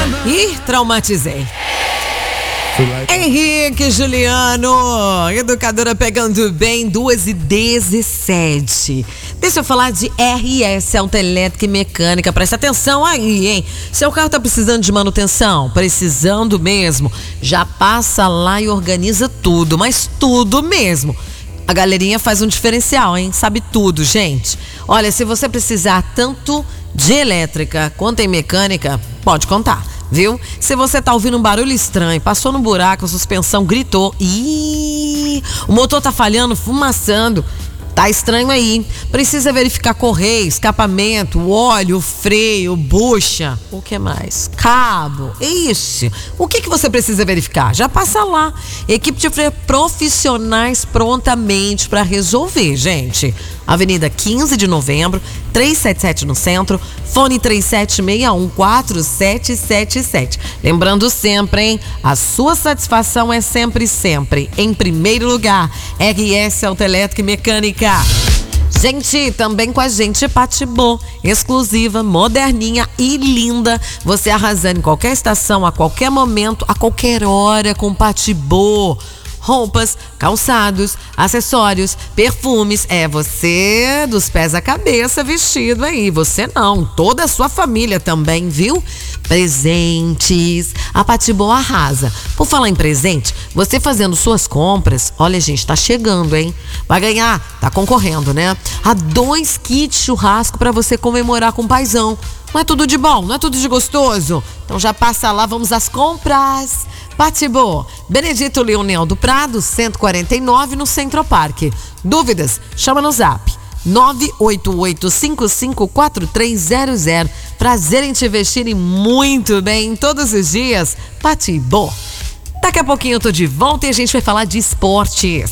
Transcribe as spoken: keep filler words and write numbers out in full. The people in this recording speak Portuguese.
Ih, traumatizei. Henrique Juliano, educadora pegando bem, duas e dezessete. Deixa eu falar de R S Autoelétrica e Mecânica. Presta atenção aí, hein? Seu carro tá precisando de manutenção? Precisando mesmo. Já passa lá e organiza tudo, mas tudo mesmo. A galerinha faz um diferencial, hein? Sabe tudo, gente. Olha, se você precisar tanto de elétrica quanto em mecânica, pode contar, viu? Se você tá ouvindo um barulho estranho, passou no buraco, a suspensão gritou, ih, o motor tá falhando, fumaçando, tá estranho aí. Precisa verificar correia, escapamento, óleo, freio, bucha, o que mais? Cabo, isso. O que que você precisa verificar? Já passa lá. Equipe de freio profissionais prontamente para resolver, gente. Avenida quinze de novembro, trezentos e setenta e sete no centro, fone três sete seis um quatro sete sete sete. Lembrando sempre, hein? A sua satisfação é sempre, sempre em primeiro lugar. R S Autoelétrica e Mecânica. Gente, também com a gente Patibô, exclusiva, moderninha e linda. Você arrasando em qualquer estação, a qualquer momento, a qualquer hora com Patibô. Roupas, calçados, acessórios, perfumes. É você dos pés à cabeça vestido aí. Você não, toda a sua família também, viu? Presentes. A Patibô arrasa. Por falar em presente, você fazendo suas compras, olha, gente, tá chegando, hein? Vai ganhar, tá concorrendo, né? A dois kits churrasco pra você comemorar com o paizão. Não é tudo de bom, não é tudo de gostoso? Então já passa lá, vamos às compras. Patibô, Benedito Leonel do Prado, cento e quarenta e nove, no Centro Parque. Dúvidas? Chama no zap nove oito oito cinco cinco quatro três zero zero. Prazer em te vestirem muito bem todos os dias. Patibô. Daqui a pouquinho eu tô de volta e a gente vai falar de esportes.